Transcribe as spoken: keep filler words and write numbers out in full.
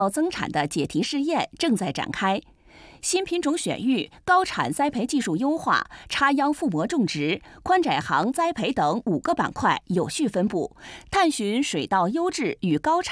增产的解题试验正在展开。新品种选育、高产栽培技术优化、插秧覆膜种植、宽窄行栽培等五个板块有序分布，探寻水稻优质与高产